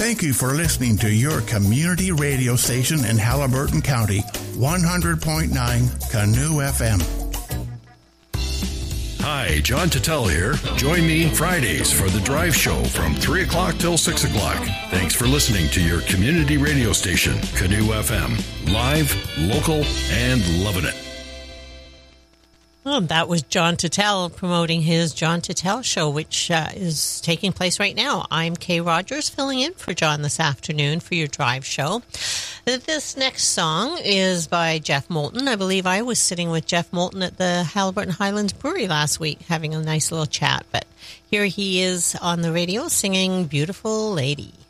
Thank you for listening to your community radio station in Haliburton County, 100.9 Canoe FM. Hi, John Tuttle here. Join me Fridays for The Drive Show from 3 o'clock till 6 o'clock. Thanks for listening to your community radio station, Canoe FM. Live, local, and loving it. Well, that was John Tuttle promoting his John Tuttle Show, which is taking place right now. I'm Kay Rogers, filling in for John this afternoon for your Drive Show. This next song is by Jeff Moulton. I believe I was sitting with Jeff Moulton at the Haliburton Highlands Brewery last week, having a nice little chat. But here he is on the radio singing Beautiful Lady.